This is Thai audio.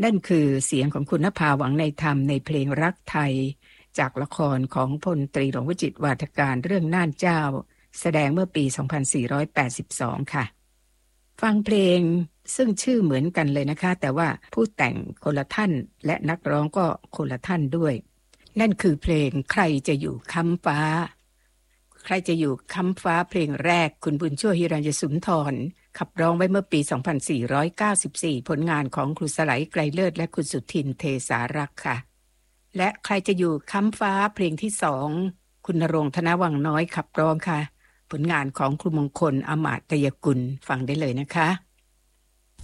นั่นคือเสียงของคุณณภาหวังในธรรมในเพลงรักไทยจากละครของพลตรีหลวงวจิตรวาทการเรื่องน่านเจ้าแสดงเมื่อปี 2482 ค่ะฟังเพลงซึ่งชื่อเหมือนกันเลยนะคะแต่ว่าผู้แต่งคนละท่านและนักร้องก็คนละท่านด้วยนั่นคือเพลงใครจะอยู่ค้ำฟ้าใครจะอยู่ค้ำฟ้าเพลงแรกคุณบุญช่วยหิรัญญสุนทรขับร้องไว้เมื่อปี 2494 ผลงานของครูสไลไกรเลิศและคุณสุทินเทสารักษ์ค่ะและใครจะอยู่ค้ำฟ้าเพลงที่สองคุณณรงค์ธนวังน้อยขับร้องค่ะผลงานของครูมงคลอมาตยกุลฟังได้เลยนะคะ